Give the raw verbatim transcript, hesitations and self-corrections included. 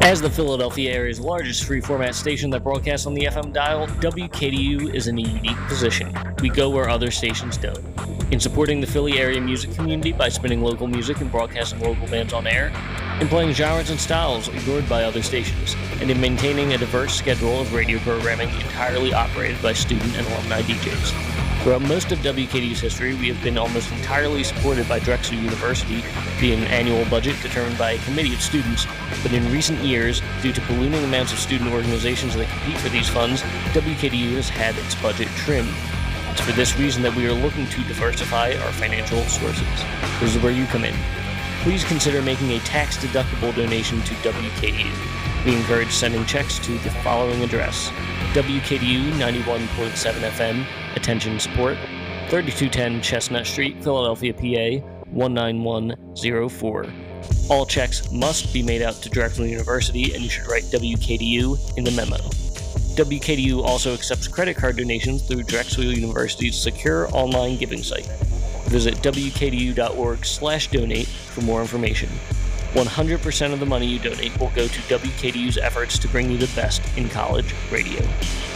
As the Philadelphia area's largest free-format station that broadcasts on the F M dial, W K D U is in a unique position. We go where other stations don't. In supporting the Philly area music community by spinning local music and broadcasting local bands on air, in playing genres and styles ignored by other stations, and in maintaining a diverse schedule of radio programming entirely operated by student and alumni D Js. Throughout most of W K D U's history, we have been almost entirely supported by Drexel University via an annual budget determined by a committee of students, but in recent years, due to ballooning amounts of student organizations that compete for these funds, W K D U has had its budget trimmed. It's for this reason that we are looking to diversify our financial sources. This is where you come in. Please consider making a tax-deductible donation to W K D U. We encourage sending checks to the following address: W K D U ninety-one point seven F M, Attention Support, thirty-two ten Chestnut Street, Philadelphia, P A one nine one zero four. All checks must be made out to Drexel University, and you should write W K D U in the memo. W K D U also accepts credit card donations through Drexel University's secure online giving site. Visit W K D U dot org slash donate for more information. one hundred percent of the money you donate will go to W K D U's efforts to bring you the best in college radio.